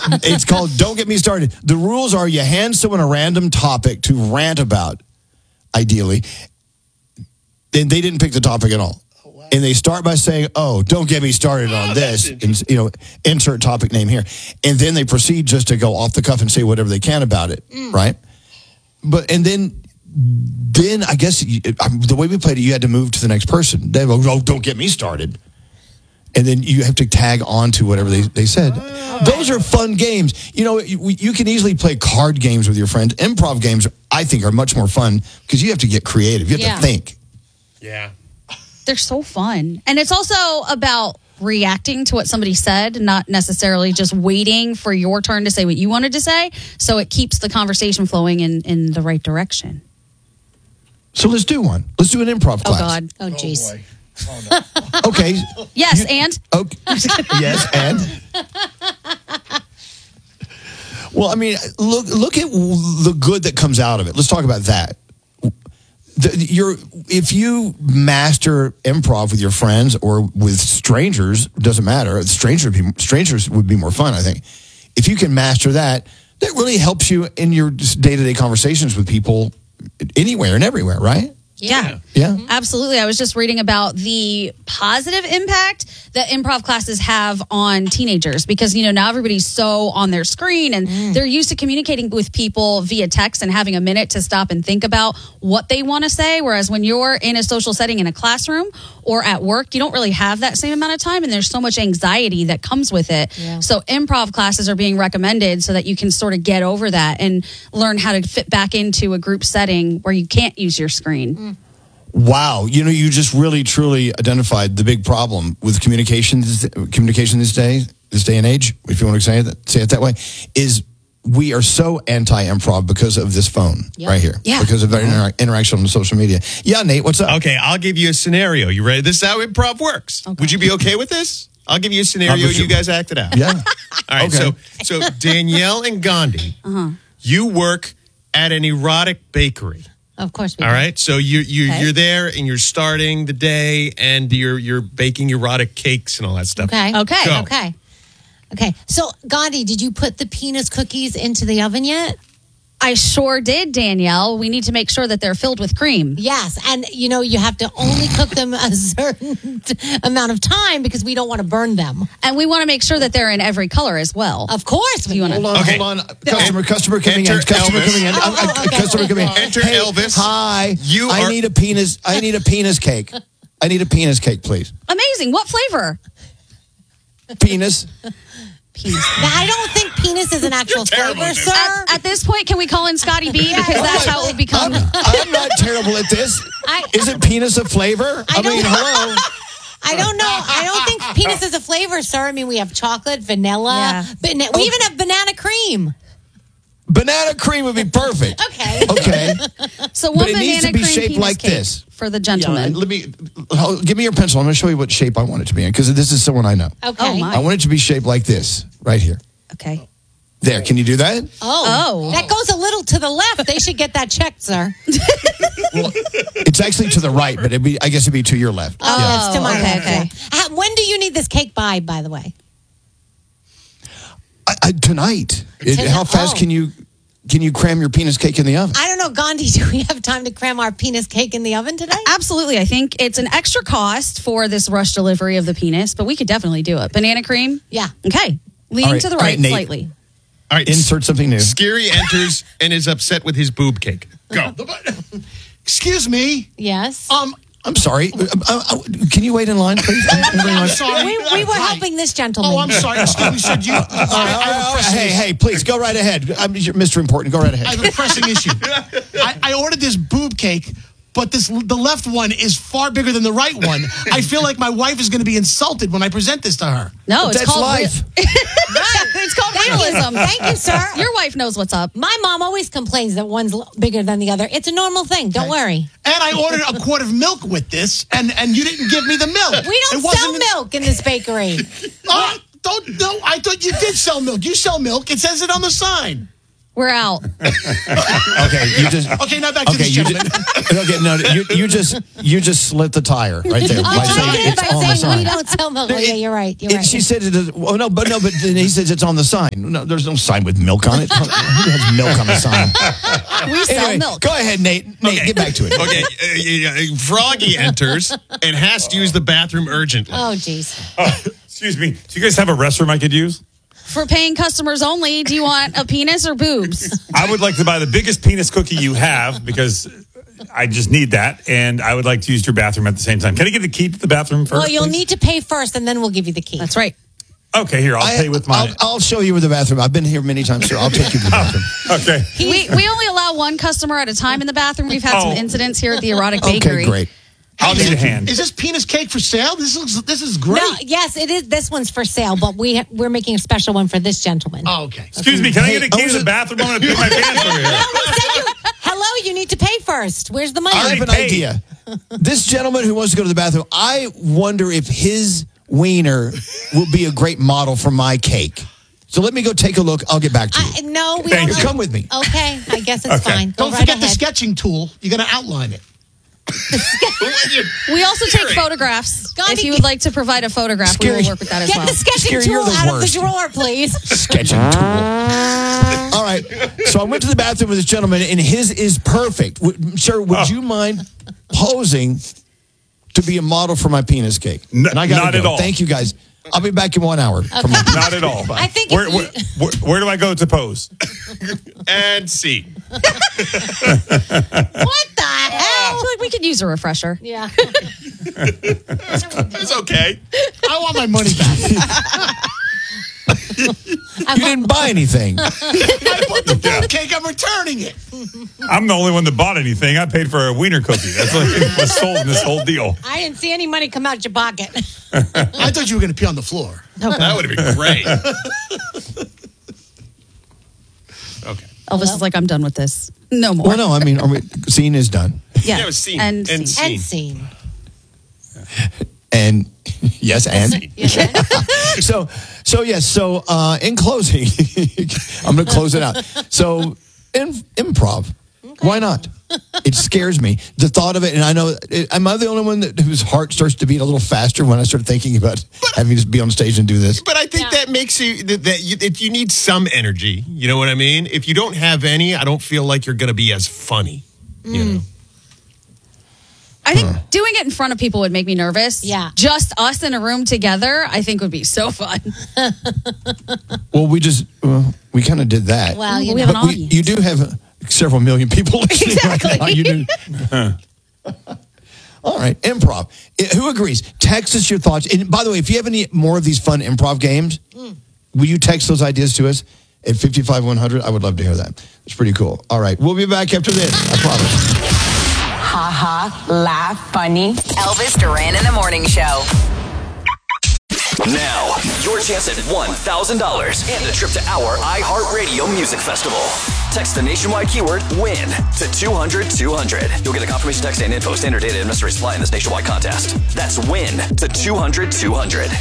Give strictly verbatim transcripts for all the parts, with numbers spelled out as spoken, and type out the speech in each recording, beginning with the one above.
It's called Don't Get Me Started. The rules are you hand someone a random topic to rant about, ideally, and they didn't pick the topic at all. Oh, wow. And they start by saying, oh, don't get me started on oh, this. And, you know, insert topic name here. And then they proceed just to go off the cuff and say whatever they can about it, mm. right? But, and then, then I guess you, the way we played it, you had to move to the next person. They go, oh, don't get me started. And then you have to tag on to whatever they, they said. Oh. Those are fun games. You know, you, you can easily play card games with your friends. Improv games, I think, are much more fun because you have to get creative. You have yeah. to think. Yeah. They're so fun. And it's also about reacting to what somebody said, not necessarily just waiting for your turn to say what you wanted to say. So it keeps the conversation flowing in, in the right direction. So let's do one. Let's do an improv class. Oh, God. Oh, jeez. Oh, Oh, no. Okay. Yes, you, and? Okay. Yes, and? Well, I mean, look look at the good that comes out of it. Let's talk about that. The, you're, if you master improv with your friends or with strangers, doesn't matter. Strangers would be, strangers would be more fun, I think. If you can master that, that really helps you in your day-to-day conversations with people anywhere and everywhere, right? Yeah. Yeah. Absolutely. I was just reading about the positive impact that improv classes have on teenagers because, you know, now everybody's so on their screen and mm. they're used to communicating with people via text and having a minute to stop and think about what they want to say. Whereas when you're in a social setting in a classroom or at work, you don't really have that same amount of time and there's so much anxiety that comes with it. Yeah. So improv classes are being recommended so that you can sort of get over that and learn how to fit back into a group setting where you can't use your screen. Mm. Wow. You know, you just really, truly identified the big problem with communication, communication this day, this day and age, if you want to say it, say it that way, is we are so anti-improv because of this phone yep. right here. Yeah. Because of our inter- interaction on social media. Yeah, Nate, what's up? Okay, I'll give you a scenario. You ready? This is how improv works. Okay. Would you be okay with this? I'll give you a scenario and you guys act it out. Yeah. All right, okay. so so Danielle and Gandhi, uh-huh. you work at an erotic bakery. Of course we All do. right, so you you okay. you're there and you're starting the day and you're you're baking erotic cakes and all that stuff. Okay. Okay. Go. Okay. Okay. So, Gandhi, did you put the penis cookies into the oven yet? I sure did, Danielle. We need to make sure that they're filled with cream. Yes. And, you know, you have to only cook them a certain amount of time because we don't want to burn them. And we want to make sure that they're in every color as well. Of course. We want hold on, okay. hold on. Customer, customer coming Enter in. Customer Elvis. coming in. Oh, oh, okay. Customer coming in. Enter hey, Elvis. Hi. You I are- need a penis. I need a penis cake. I need a penis cake, please. Amazing. What flavor? Penis. Penis. Now, I don't think penis is an actual terrible flavor, at this. sir. At, at this point, can we call in Scotty B? Because that's how it will become. I'm, I'm not terrible at this. I- Isn't penis a flavor? I, I don't- mean, hello. I don't know. I don't think penis is a flavor, sir. I mean, we have chocolate, vanilla. Yeah. Bana- we even have banana cream. Banana cream would be perfect. Okay. Okay. So one But it banana needs to be cream shaped penis like cake this. for the gentleman. Yeah, let me oh, give me your pencil. I'm going to show you what shape I want it to be in because this is someone I know. Okay. Oh, my. I want it to be shaped like this, right here. Okay. There. Can you do that? Oh. Oh. That goes a little to the left. They should get that checked, sir. Well, it's actually to the right, but it'd be, I guess it'd be to your left. Oh, Yeah. it's to my okay, left. okay. yeah. How- when do you need this cake by, by the way? I, I, tonight. It- Tonight? how fast Oh. can you can you cram your penis cake in the oven? I don't know, Gandhi, do we have time to cram our penis cake in the oven today? Absolutely. I think it's an extra cost for this rush delivery of the penis, but we could definitely do it. Banana cream? Yeah. Okay. Leaning All right. to the All right, right, Nate. slightly. All right, Insert something new. Scary enters and is upset with his boob cake. Go. Excuse me. Yes. Um, I'm sorry. Uh, uh, uh, can you wait in line, please? I'm sorry. we, we were Hi. helping this gentleman. Oh, I'm sorry. Excuse me, sir. Do you, I, I have a pressing hey, issue. hey, please go right ahead. I'm Mister Important. Go right ahead. I have a pressing issue. I, I ordered this boob cake, but this the left one is far bigger than the right one. I feel like my wife is going to be insulted when I present this to her. No, it's That's called life. It's called Thank you. realism. Thank you, sir. Your wife knows what's up. My mom always complains that one's l- bigger than the other. It's a normal thing. Don't worry. And I ordered a quart of milk with this, and, and you didn't give me the milk. We don't It wasn't sell in- milk in this bakery. Oh, don't no. I thought you did sell milk. You sell milk. It says it on the sign. We're out. Okay, you just Okay, now back to okay. this You gentleman. just, okay, no, you, you just you just slit the tire right there Oh, by I saying did it's by on the saying we sign. don't sell milk. Oh, yeah, you're right. You're It- right. She said it. Is, oh no, but no, but then he says it's on the sign. No, there's no sign with milk on it. Who has milk on the sign? We sell Anyway, milk. go ahead, Nate. Nate, Okay. get back to it. Okay, uh, uh, Froggy enters and has to use the bathroom urgently. Oh, jeez. Excuse me. Do you guys have a restroom I could use? For paying customers only, do you want a penis or boobs? I would like to buy the biggest penis cookie you have because I just need that, and I would like to use your bathroom at the same time. Can I get the key to the bathroom first? Well, you'll please? need to pay first, and then we'll give you the key. That's right. Okay, here, I'll I, pay with my. I'll, I'll show you where the bathroom. I've been here many times, sir. I'll take you to the bathroom. Okay. We, we only allow one customer at a time in the bathroom. We've had some Oh. incidents here at the Erotic Bakery. Okay, great. I'll need a hand. Is this penis cake for sale? This looks. This is great. No, yes, it is. This one's for sale, but we ha- we're making a special one for this gentleman. Oh, okay. Excuse me, can I get a Hey, key I to was the bathroom? I'm going to pee my pants over here. No, we said you. Hello, you need to pay first. Where's the money? I have an paid. idea. This gentleman who wants to go to the bathroom, I wonder if his wiener will be a great model for my cake. So let me go take a look. I'll get back to you. I, no, we Thank don't. you. Come with me. Okay, I guess it's Okay. fine. Go Don't right forget the ahead. sketching tool. You're going to outline it. We also take photographs. Gandhi, If you would like to provide a photograph, Scary. we will work with that as Get well. the sketching Scary, you're tool the out of worst. the drawer, please. Sketching tool. All right. So I went to the bathroom with this gentleman, and his is perfect. Would, sir, would Oh. you mind posing to be a model for my penis cake? N- And I gotta not go. at all. Thank you, guys. I'll be back in one hour. for my- Not at all. I think Where, if where, you- where, where do I go to pose? And see. What the I hell? feel like we could use a refresher. Yeah. It's okay. I want my money back. You didn't buy anything. I bought the boot cake. I'm returning it. I'm the only one that bought anything. I paid for a wiener cookie. That's what was sold in this whole deal. I didn't see any money come out your pocket. I thought you were going to pee on the floor. That would have been great. Okay. Elvis is like, I'm done with this. No more. Well, no, I mean, are we, scene is done. Yeah. Yeah, it was seen. And, And scene. seen. And scene. And yes, and Yeah. so so yes. So uh, in closing, I'm going to close it out. So in, improv, why not? It scares me the thought of it, and I know. Am I the only one that, whose heart starts to beat a little faster when I start thinking about having to be on stage and do this? But I think Yeah. that makes you that, that you, if you need some energy. You know what I mean? If you don't have any, I don't feel like you're going to be as funny. You know. I think doing it in front of people would make me nervous. Yeah. Just us in a room together, I think would be so fun. Well, we just well, we kind of did that. Well, you we know. have an But we, audience. you do have uh, several million people listening right now. You do. All right, improv. Uh, Who agrees? Text us your thoughts. And by the way, if you have any more of these fun improv games, will you text those ideas to us at fifty-five one hundred? I would love to hear that. It's pretty cool. All right, we'll be back after this. I promise. Ha ha, laugh, funny. Elvis Duran in the Morning Show. Now, your chance at one thousand dollars and a trip to our iHeartRadio Music Festival. Text the nationwide keyword WIN to two hundred two hundred. You'll get a confirmation text and info. Standard data and necessary supply in this nationwide contest. That's WIN to two hundred two hundred.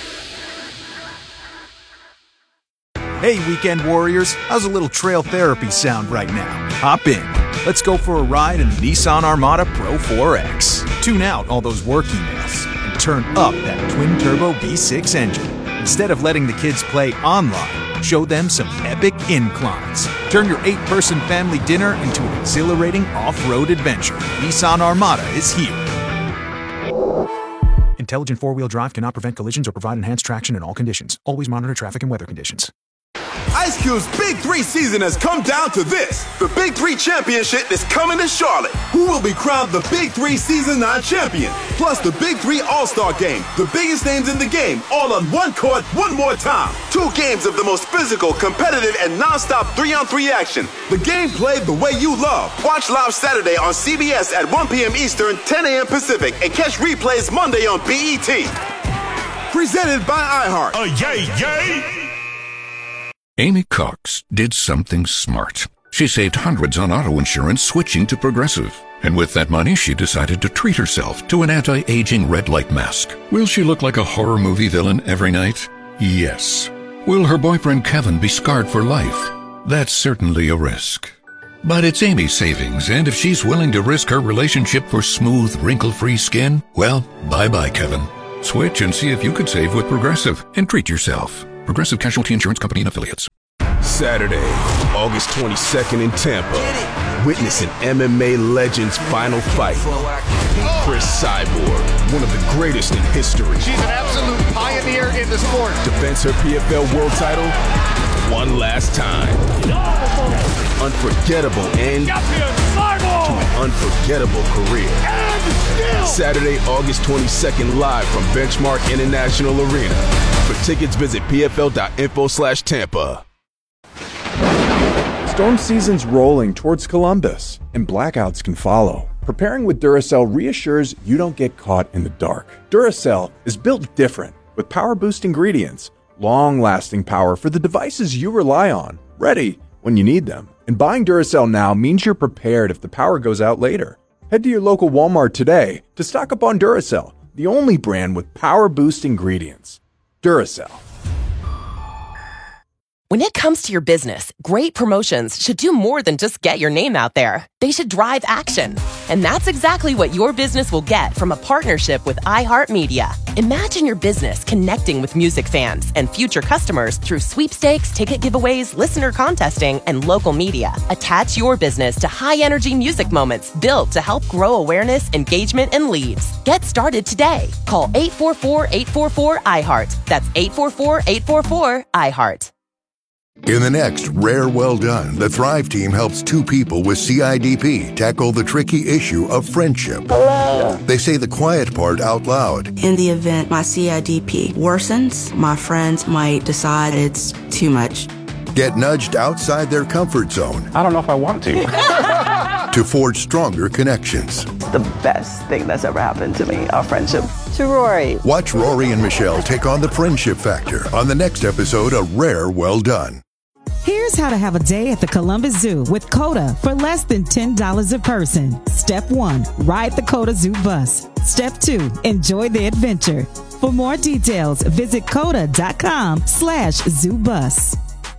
Hey, weekend warriors, how's a little trail therapy sound right now? Hop in. Let's go for a ride in the Nissan Armada Pro four X. Tune out all those work emails and turn up that twin-turbo V six engine. Instead of letting the kids play online, show them some epic inclines. Turn your eight-person family dinner into an exhilarating off-road adventure. Nissan Armada is here. Intelligent four-wheel drive cannot prevent collisions or provide enhanced traction in all conditions. Always monitor traffic and weather conditions. Ice Cube's Big Three season has come down to this. The Big Three Championship is coming to Charlotte. Who will be crowned the Big Three Season nine champion? Plus the Big Three All-Star Game. The biggest names in the game, all on one court, one more time. Two games of the most physical, competitive, and non-stop three-on-three action. The game played the way you love. Watch live Saturday on C B S at one p.m. Eastern, ten a.m. Pacific, and catch replays Monday on B E T. Presented by iHeart. Oh, yay, yay! Amy Cox did something smart. She saved hundreds on auto insurance switching to Progressive. And with that money, she decided to treat herself to an anti-aging red light mask. Will she look like a horror movie villain every night? Yes. Will her boyfriend Kevin be scarred for life? That's certainly a risk. But it's Amy's savings, and if she's willing to risk her relationship for smooth, wrinkle-free skin, well, bye-bye, Kevin. Switch and see if you could save with Progressive and treat yourself. Progressive Casualty Insurance Company and Affiliates. Saturday, August twenty-second in Tampa. Witness an M M A legend's final fight. Chris Cyborg, one of the greatest in history. She's an absolute pioneer in the sport. Defends her P F L world title one last time. Unforgettable end to an unforgettable career. Saturday, August twenty-second, live from Benchmark International Arena. For tickets, visit pfl.info slash Tampa. Storm season's rolling towards Columbus, and blackouts can follow. Preparing with Duracell reassures you don't get caught in the dark. Duracell is built different, with power-boost ingredients, long-lasting power for the devices you rely on, ready when you need them. And buying Duracell now means you're prepared if the power goes out later. Head to your local Walmart today to stock up on Duracell, the only brand with power-boost ingredients. Duracell. When it comes to your business, great promotions should do more than just get your name out there. They should drive action. And that's exactly what your business will get from a partnership with iHeartMedia. Imagine your business connecting with music fans and future customers through sweepstakes, ticket giveaways, listener contesting, and local media. Attach your business to high-energy music moments built to help grow awareness, engagement, and leads. Get started today. Call eight four four, eight four four, I heart. That's eight four four, eight four four, I heart. In the next Rare Well Done, the Thrive team helps two people with C I D P tackle the tricky issue of friendship. Hello. They say the quiet part out loud. In the event my C I D P worsens, my friends might decide it's too much. Get nudged outside their comfort zone. I don't know if I want to. To forge stronger connections. The best thing that's ever happened to me, our friendship. To Rory. Watch Rory and Michelle take on the friendship factor on the next episode of Rare Well Done. Here's how to have a day at the Columbus Zoo with COTA for less than ten dollars a person. Step one, ride the COTA Zoo bus. Step two, enjoy the adventure. For more details, visit COTA.com slash zoo bus.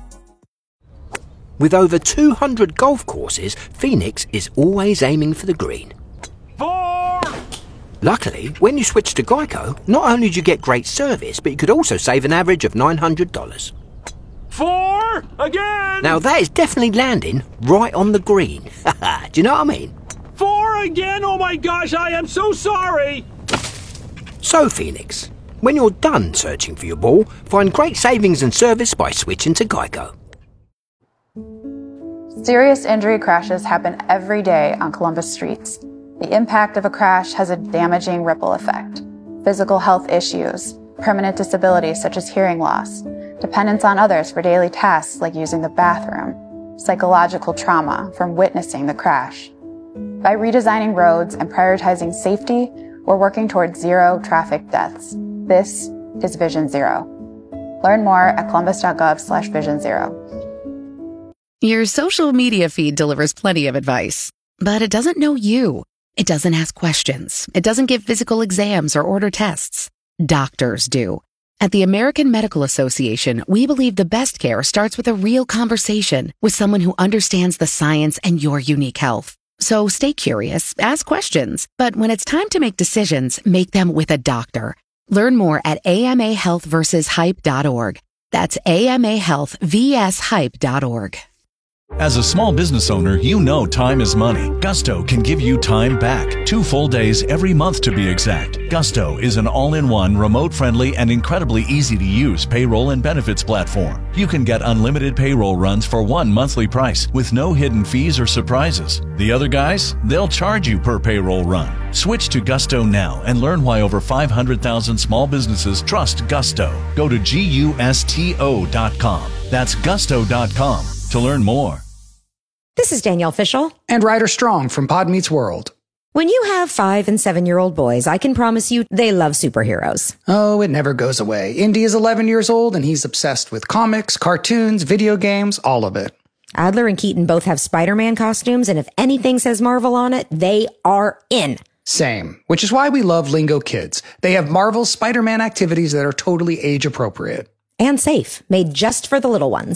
With over two hundred golf courses, Phoenix is always aiming for the green. Four! Luckily, when you switch to Geico, not only do you get great service, but you could also save an average of nine hundred dollars. Four! Again! Now that is definitely landing right on the green. Do you know what I mean? Four again? Oh my gosh, I am so sorry! So, Phoenix, when you're done searching for your ball, find great savings and service by switching to Geico. Serious injury crashes happen every day on Columbus streets. The impact of a crash has a damaging ripple effect. Physical health issues, permanent disabilities such as hearing loss, dependence on others for daily tasks like using the bathroom, psychological trauma from witnessing the crash. By redesigning roads and prioritizing safety, we're working towards zero traffic deaths. This is Vision Zero. Learn more at columbus.gov slash vision zero. Your social media feed delivers plenty of advice, but it doesn't know you. It doesn't ask questions. It doesn't give physical exams or order tests. Doctors do. At the American Medical Association, we believe the best care starts with a real conversation with someone who understands the science and your unique health. So stay curious, ask questions, but when it's time to make decisions, make them with a doctor. Learn more at A M A health versus hype dot org. That's A M A health versus hype dot org. As a small business owner, you know time is money. Gusto can give you time back. Two full days every month to be exact. Gusto is an all-in-one, remote-friendly, and incredibly easy-to-use payroll and benefits platform. You can get unlimited payroll runs for one monthly price with no hidden fees or surprises. The other guys, they'll charge you per payroll run. Switch to Gusto now and learn why over five hundred thousand small businesses trust Gusto. Go to gusto dot com. That's gusto dot com to learn more. This is Danielle Fishel. And Ryder Strong from Pod Meets World. When you have five and seven-year-old boys, I can promise you they love superheroes. Oh, it never goes away. Indy is eleven years old, and he's obsessed with comics, cartoons, video games, all of it. Adler and Keaton both have Spider-Man costumes, and if anything says Marvel on it, they are in. Same, which is why we love Lingo Kids. They have Marvel's Spider-Man activities that are totally age-appropriate. And safe, made just for the little ones.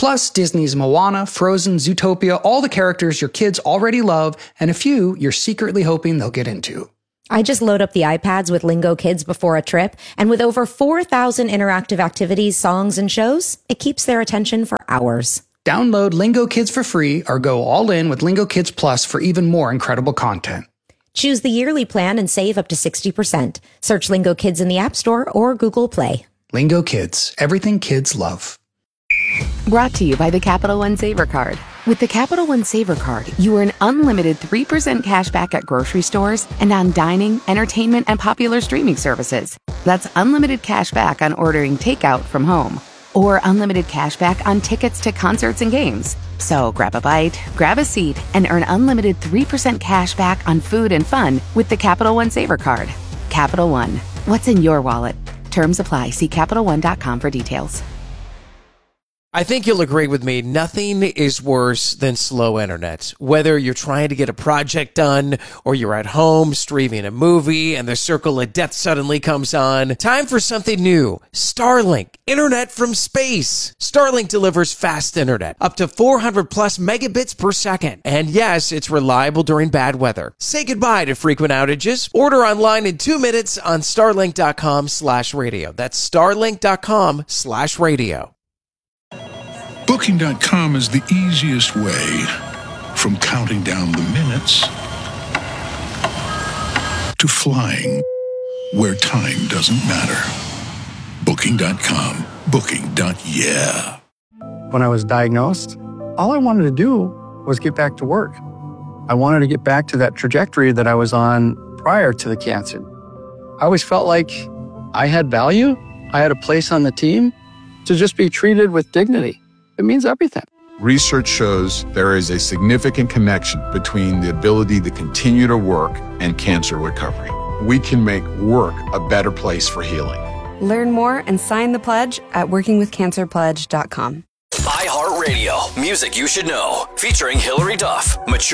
Plus, Disney's Moana, Frozen, Zootopia, all the characters your kids already love, and a few you're secretly hoping they'll get into. I just load up the iPads with Lingo Kids before a trip, and with over four thousand interactive activities, songs, and shows, it keeps their attention for hours. Download Lingo Kids for free or go all in with Lingo Kids Plus for even more incredible content. Choose the yearly plan and save up to sixty percent. Search Lingo Kids in the App Store or Google Play. Lingo Kids, everything kids love. Brought to you by the Capital One Saver Card. With the Capital One Saver Card, you earn unlimited three percent cash back at grocery stores and on dining, entertainment, and popular streaming services. That's unlimited cash back on ordering takeout from home, or unlimited cash back on tickets to concerts and games. So grab a bite, grab a seat, and earn unlimited three percent cash back on food and fun with the Capital One Saver Card. Capital One. What's in your wallet? Terms apply. See Capital One dot com for details. I think you'll agree with me, nothing is worse than slow internet. Whether you're trying to get a project done or you're at home streaming a movie and the circle of death suddenly comes on, time for something new. Starlink, internet from space. Starlink delivers fast internet, up to four hundred plus megabits per second. And yes, it's reliable during bad weather. Say goodbye to frequent outages. Order online in two minutes on starlink dot com slash radio. That's starlink dot com slash radio. Booking dot com is the easiest way from counting down the minutes to flying where time doesn't matter. Booking dot com. Booking. Yeah. When I was diagnosed, all I wanted to do was get back to work. I wanted to get back to that trajectory that I was on prior to the cancer. I always felt like I had value. I had a place on the team to just be treated with dignity. It means everything. Research shows there is a significant connection between the ability to continue to work and cancer recovery. We can make work a better place for healing. Learn more and sign the pledge at working with cancer pledge dot com. iHeartRadio, music you should know, featuring Hillary Duff, mature.